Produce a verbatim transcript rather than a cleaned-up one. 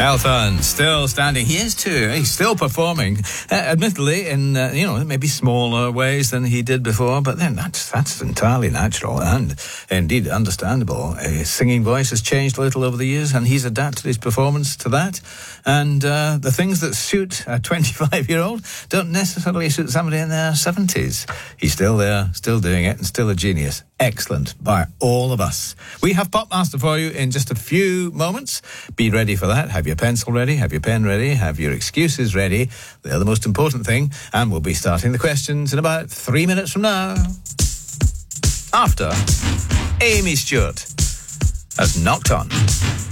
Elton, still standing. He is too. He's still performing, uh, admittedly in uh, you know maybe smaller ways than he did before. But then that's that's entirely natural and indeed understandable. His singing voice has changed a little over the years, and he's adapted his performance to that. And uh, the things that suit a twenty-five-year-old don't necessarily suit somebody in their seventies. He's still there, still doing it, and still a genius. Excellent by all of us. We have Popmaster for you in just a few moments. Be ready for that. Have your pencil ready, have your pen ready, have your excuses ready. They're the most important thing. And we'll be starting the questions in about three minutes from now. After Amy Stewart has knocked on.